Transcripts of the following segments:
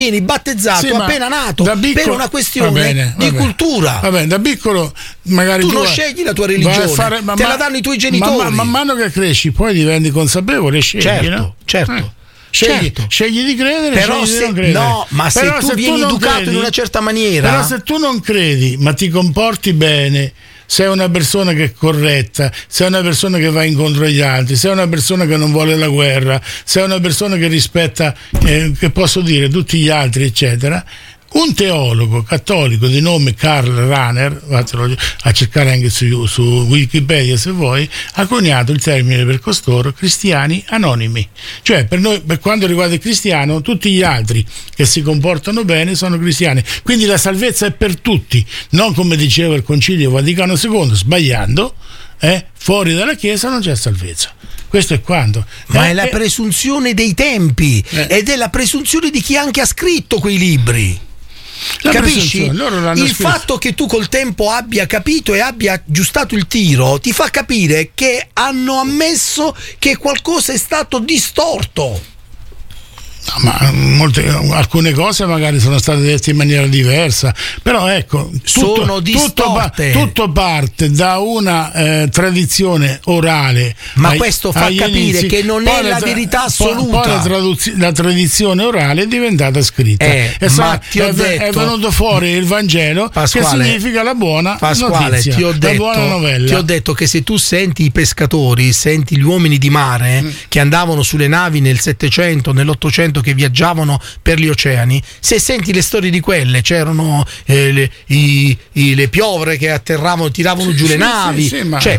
battezzato sì, appena nato piccolo, per una questione di cultura. Va bene, da piccolo magari tu non scegli la tua religione, te la danno i tuoi genitori. Man mano che cresci poi diventi consapevole, scegli, no? Certo. Scegli di credere, però scegli di non credere. No, ma se tu vieni educato in una certa maniera. Però se tu non credi, ma ti comporti bene, sei una persona che è corretta, sei una persona che va incontro agli altri, sei una persona che non vuole la guerra, sei una persona che rispetta, che posso dire, tutti gli altri, eccetera. Un cattolico di nome Karl Rahner, fatelo a cercare anche su Wikipedia se vuoi, ha coniato il termine per costoro cristiani anonimi. Cioè per noi, per quanto riguarda il cristiano, tutti gli altri che si comportano bene sono cristiani. Quindi la salvezza è per tutti, non come diceva il Concilio Vaticano II, sbagliando, fuori dalla Chiesa non c'è salvezza. Questo è quanto. Ma è la presunzione dei tempi ed è la presunzione di chi anche ha scritto quei libri. Capisci? Il fatto che tu col tempo abbia capito e abbia aggiustato il tiro ti fa capire che hanno ammesso che qualcosa è stato distorto. Ma alcune cose magari sono state dette in maniera diversa, però ecco, tutto parte da una tradizione orale. Ma questo fa capire che non è la verità assoluta. Poi la tradizione orale è diventata scritta. È venuto fuori il Vangelo, Pasquale, che significa la buona notizia, la buona novella. Ti ho detto che se tu senti i pescatori, senti gli uomini di mare che andavano sulle navi nel 700, nell'800, che viaggiavano per gli oceani, se senti le storie di quelle, c'erano le piovre che atterravano, tiravano giù le navi,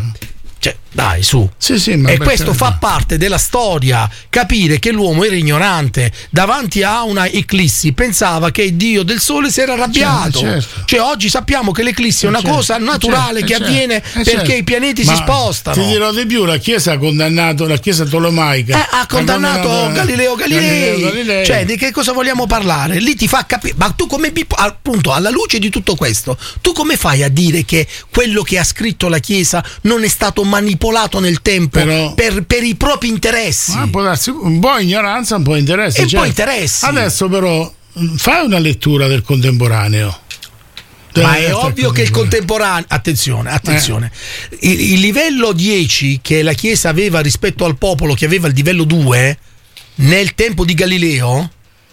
dai, su. E questo fa parte della storia. Capire che l'uomo era ignorante davanti a una eclissi, pensava che il dio del sole si era arrabbiato. Cioè oggi sappiamo che l'eclissi è una cosa naturale che avviene perché i pianeti si spostano. Ti dirò di più, la Chiesa ha condannato, la Chiesa tolomaica ha condannato Galileo Galilei. Cioè di che cosa vogliamo parlare? Lì ti fa capire, ma tu come, appunto, alla luce di tutto questo, tu come fai a dire che quello che ha scritto la Chiesa non è stato manipolato nel tempo per i propri interessi? Può darsi un po' ignoranza, un po' interesse. Un po' interessi. Adesso però fai una lettura del contemporaneo. Ma è ovvio che il contemporaneo, attenzione, il livello 10 che la Chiesa aveva rispetto al popolo, che aveva il livello 2 nel tempo di Galileo,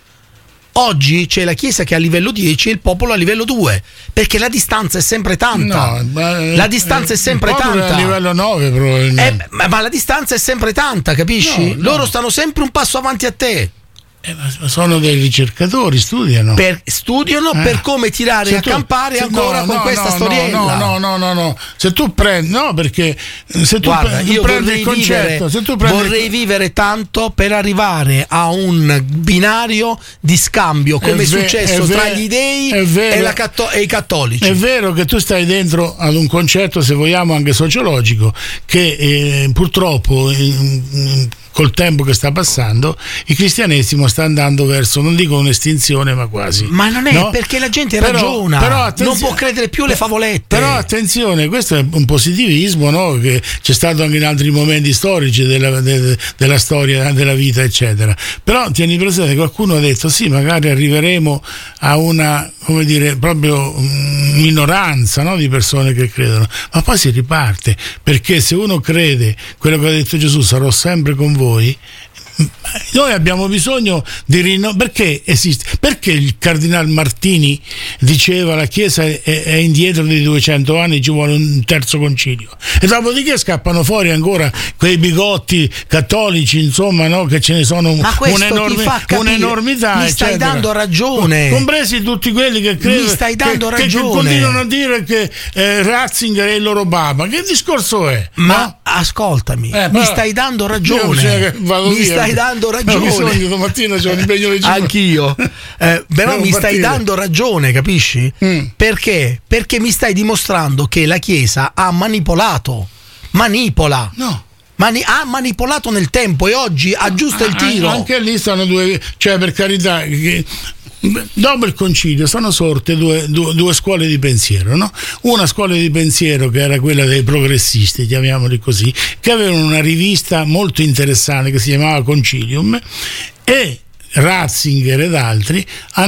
oggi c'è la Chiesa che ha livello 10 e il popolo a livello 2, perché la distanza è sempre tanta. La distanza è sempre tanta. È a livello 9 probabilmente. Ma la distanza è sempre tanta, capisci? Loro stanno sempre un passo avanti a te. Sono dei ricercatori, studiano per come tirare a campare ancora con questa storiella. No. Se tu prendi, perché se tu prendi il concetto, vorrei vivere tanto per arrivare a un binario di scambio come è successo tra gli dei e i cattolici. È vero che tu stai dentro ad un concetto, se vogliamo anche sociologico, che purtroppo col tempo che sta passando il cristianesimo sta andando verso, non dico un'estinzione, ma quasi. Ma non è, perché la gente ragiona, non può credere più le favolette. Però attenzione, questo è un positivismo, no? Che c'è stato anche in altri momenti storici della storia, della vita, eccetera. Però tieni presente, qualcuno ha detto sì, magari arriveremo a una, come dire, proprio minoranza, no? Di persone che credono, ma poi si riparte, perché se uno crede quello che ha detto Gesù, sarò sempre con voi. Noi abbiamo bisogno di perché esiste? Perché il cardinal Martini diceva la Chiesa è indietro di 200 anni, ci vuole un terzo concilio, e dopodiché scappano fuori ancora quei bigotti cattolici, insomma, no? Che ce ne sono un'enormità. Mi stai dando ragione, compresi tutti quelli che credono, mi stai dando ragione, che continuano a dire che Ratzinger è il loro papa. Che discorso è? Ma ascoltami, mi stai dando ragione, stai dando ragione. Domattina c'ho un impegno leggero. Anch'io. Però mi stai dando ragione, capisci? Perché? Perché mi stai dimostrando che la Chiesa ha manipola. No. Ha manipolato nel tempo e oggi aggiusta il tiro. Anche lì stanno due, cioè, per carità, dopo il concilio sono sorte due scuole di pensiero, no? Una scuola di pensiero che era quella dei progressisti, chiamiamoli così, che avevano una rivista molto interessante che si chiamava Concilium, e Ratzinger ed altri